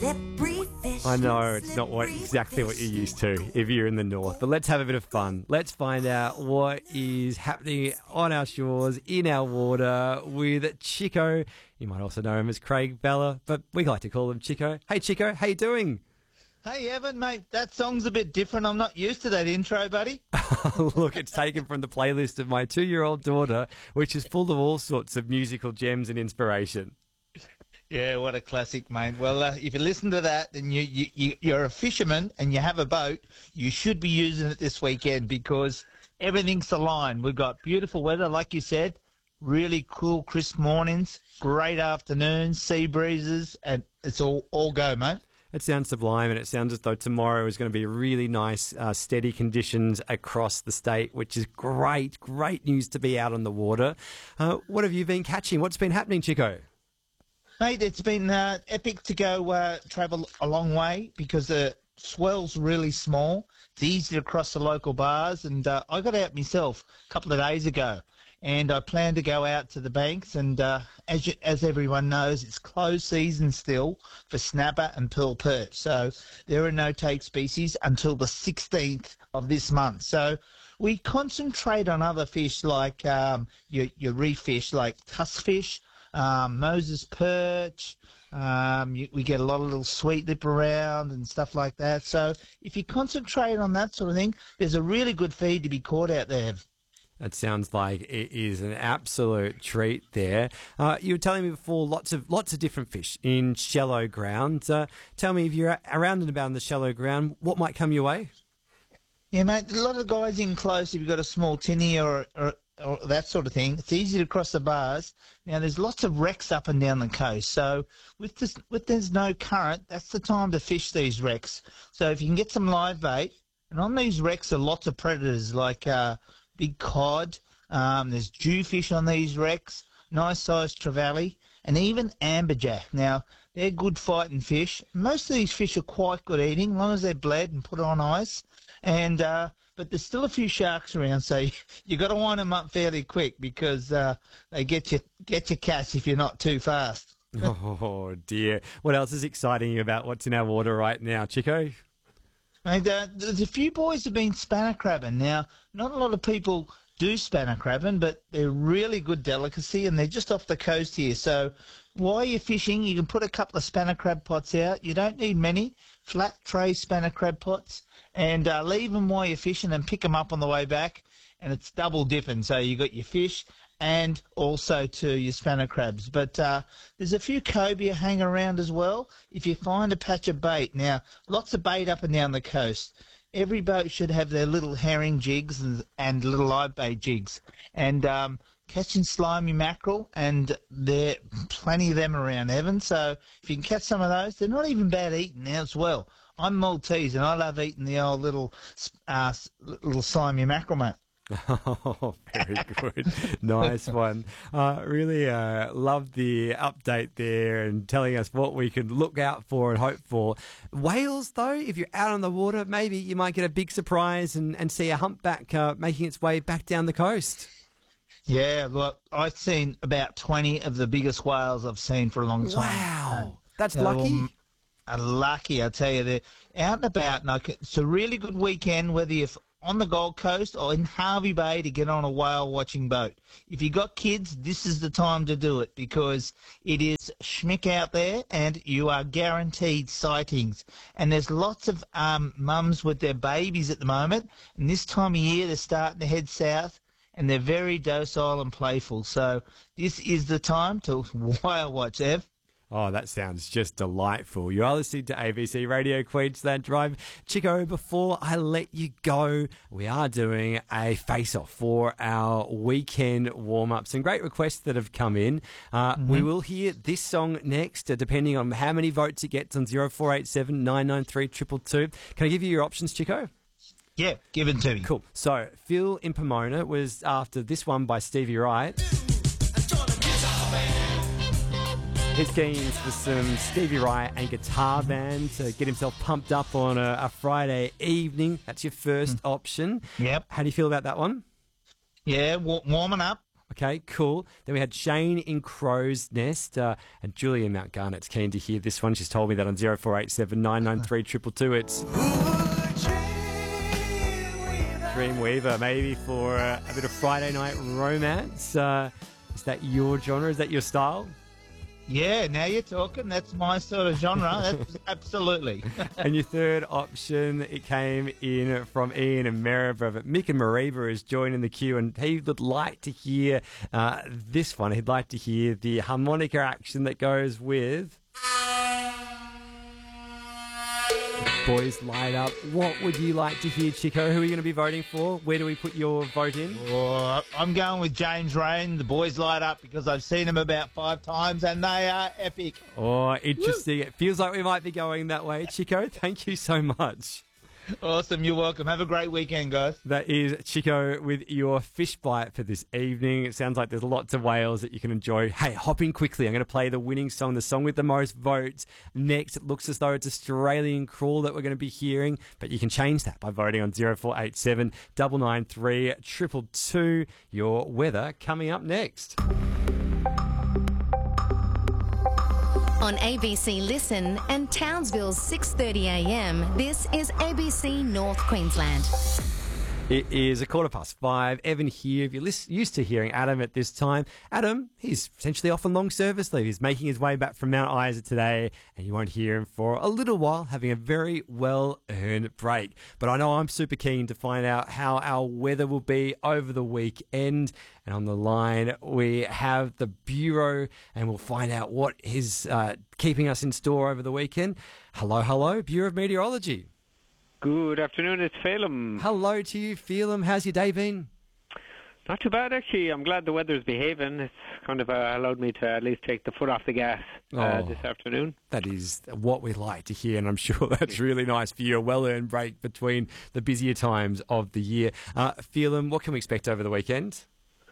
Slippery fish. I know it's not exactly what you're used to if you're in the north, but let's have a bit of fun. Let's find out what is happening on our shores, in our water, with Chico. You might also know him as Craig Bella, but we like to call him Chico. Hey, Chico, how you doing? Hey, Evan, mate, that song's a bit different. I'm not used to that intro, buddy. Look, it's taken from the playlist of my 2-year-old daughter, which is full of all sorts of musical gems and inspiration. Yeah, what a classic, mate. Well, if you listen to that, then you're a fisherman and you have a boat, you should be using it this weekend because everything's aligned. We've got beautiful weather, like you said, really cool, crisp mornings, great afternoons, sea breezes, and it's all go, mate. It sounds sublime, and it sounds as though tomorrow is going to be really nice, steady conditions across the state, which is great news to be out on the water. What have you been catching? What's been happening, Chico? Mate, it's been epic to go travel a long way because the swell's really small. It's easy to cross the local bars, and I got out myself a couple of days ago. And I plan to go out to the banks, and as everyone knows, it's closed season still for snapper and pearl perch. So there are no take species until the 16th of this month. So we concentrate on other fish like your reef fish, like tuskfish, Moses perch. We get a lot of little sweet lip around and stuff like that. So if you concentrate on that sort of thing, there's a really good feed to be caught out there. It sounds like it is an absolute treat there. You were telling me before lots of different fish in shallow ground. Tell me, if you're around and about in the shallow ground, what might come your way? Yeah, mate, a lot of guys in close, if you've got a small tinny or that sort of thing, it's easy to cross the bars. Now, there's lots of wrecks up and down the coast. So with there's no current, that's the time to fish these wrecks. So if you can get some live bait, and on these wrecks are lots of predators like big cod, there's jewfish on these wrecks, nice sized trevally, and even amberjack. Now, they're good fighting fish. Most of these fish are quite good eating, as long as they're bled and put on ice. And but there's still a few sharks around, so you got to wind them up fairly quick because they get your catch if you're not too fast. Oh dear! What else is exciting you about what's in our water right now, Chico? Mate, there's a few boys have been spanner crabbing. Now, not a lot of people do spanner crabbing, but they're really good delicacy, and they're just off the coast here. So while you're fishing, you can put a couple of spanner crab pots out. You don't need many, flat tray spanner crab pots, and leave them while you're fishing and pick them up on the way back, and it's double dipping. So you got your fish and also to your spanner crabs. But there's a few cobia hanging around as well. If you find a patch of bait, now lots of bait up and down the coast. Every boat should have their little herring jigs and little live bait jigs. And catching slimy mackerel, and there are plenty of them around, Evan. So if you can catch some of those, they're not even bad eating now as well. I'm Maltese, and I love eating the old little slimy mackerel, mate. Oh, very good. Nice one. Really love the update there and telling us what we can look out for and hope for. Whales, though, if you're out on the water, maybe you might get a big surprise and see a humpback making its way back down the coast. Yeah, look, I've seen about 20 of the biggest whales I've seen for a long time. Wow. That's lucky. Lucky, I tell you. They're out and about. And it's a really good weekend, whether you're on the Gold Coast or in Harvey Bay, to get on a whale watching boat. If you got kids, this is the time to do it because it is schmick out there and you are guaranteed sightings. And there's lots of mums with their babies at the moment, and this time of year they're starting to head south and they're very docile and playful. So this is the time to whale watch, Ev. Oh, that sounds just delightful. You are listening to ABC Radio Queensland Drive. Chico, before I let you go, we are doing a face-off for our weekend warm-up. Some great requests that have come in. We will hear this song next, depending on how many votes it gets on 0487 993 222. Can I give you your options, Chico? Yeah, give it to me. Cool. So, Phil in Pomona was after this one by Stevie Wright. He's keen for some Stevie Wright and guitar band to get himself pumped up on a Friday evening. That's your first option. Yep. How do you feel about that one? Yeah, warming up. Okay, cool. Then we had Shane in Crow's Nest, and Julia in Mount Garnet's keen to hear this one. She's told me that on 0487 993 222 it's Dreamweaver, maybe for a bit of Friday night romance. Is that your genre? Is that your style? Yeah, now you're talking. That's my sort of genre. That's absolutely. And your third option, it came in from Ian and Maryborough. But Mick and Mariba is joining the queue, and he would like to hear this one. He'd like to hear the harmonica action that goes with Boys Light Up. What would you like to hear, Chico? Who are you going to be voting for? Where do we put your vote in? Oh, I'm going with James Rain, The Boys Light Up, because I've seen them about 5 times and they are epic. Oh, interesting. Woo! It feels like we might be going that way. Chico, thank you so much. Awesome, you're welcome. Have a great weekend, guys. That is Chico with your fish bite for this evening. It sounds like there's lots of whales that you can enjoy. Hey, hop in quickly. I'm going to play the winning song, the song with the most votes. Next, it looks as though it's Australian Crawl that we're going to be hearing, but you can change that by voting on 0487 993 222. Your weather coming up next. On ABC Listen and Townsville's 6:30am, this is ABC North Queensland. It is 5:15. Evan here. If you're used to hearing Adam at this time, Adam, he's essentially off on long service leave. He's making his way back from Mount Isa today, and you won't hear him for a little while, having a very well-earned break. But I know I'm super keen to find out how our weather will be over the weekend. And on the line, we have the Bureau, and we'll find out what is keeping us in store over the weekend. Hello, Bureau of Meteorology. Good afternoon, it's Phelim. Hello to you, Phelim. How's your day been? Not too bad, actually. I'm glad the weather's behaving. It's kind of allowed me to at least take the foot off the gas this afternoon. That is what we like to hear, and I'm sure that's really nice for you. A well-earned break between the busier times of the year. Phelim, what can we expect over the weekend?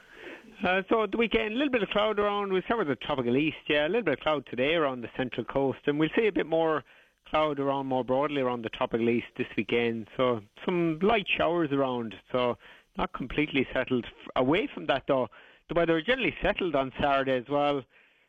So the weekend, a little bit of cloud around. We'll start with the tropical east, a little bit of cloud today around the central coast, and we'll see a bit more cloud around more broadly around the tropical east this weekend. So some light showers around, so not completely settled. Away from that, though, the weather is generally settled on Saturday as well.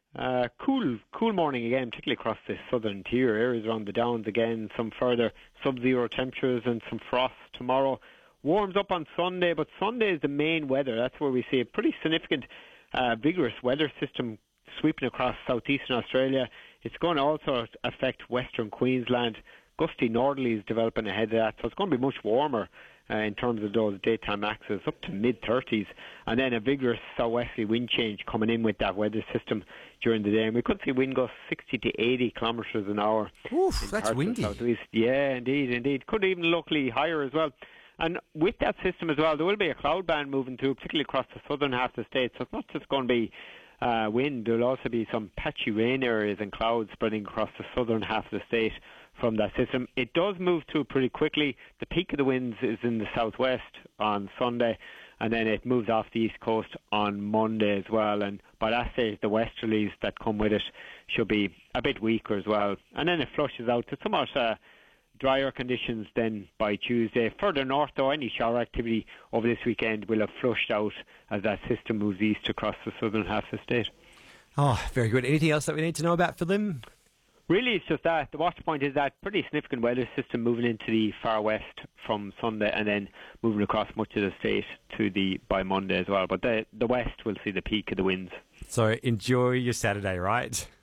Cool morning again, particularly across the southern interior areas around the Downs again. Some further sub-zero temperatures and some frost tomorrow. Warms up on Sunday, but Sunday is the main weather. That's where we see a pretty significant, vigorous weather system sweeping across southeastern Australia. It's going to also affect western Queensland. Gusty northerlies developing ahead of that, so it's going to be much warmer in terms of those daytime maxes, up to mid-30s, and then a vigorous southwesterly wind change coming in with that weather system during the day. And we could see wind gusts 60 to 80 kilometres an hour. Oof, that's windy. Yeah, indeed. Could even locally higher as well. And with that system as well, there will be a cloud band moving through, particularly across the southern half of the state. So it's not just going to be wind. There will also be some patchy rain areas and clouds spreading across the southern half of the state from that system. It does move through pretty quickly. The peak of the winds is in the southwest on Sunday, and then it moves off the east coast on Monday as well. And by that stage, the westerlies that come with it should be a bit weaker as well. And then it flushes out to somewhat drier conditions then by Tuesday. Further north, though, any shower activity over this weekend will have flushed out as that system moves east across the southern half of the state. Oh, very good. Anything else that we need to know about for them? Really, it's just that. The watch point is that pretty significant weather system moving into the far west from Sunday and then moving across much of the state by Monday as well. But the west will see the peak of the winds. So enjoy your Saturday, right?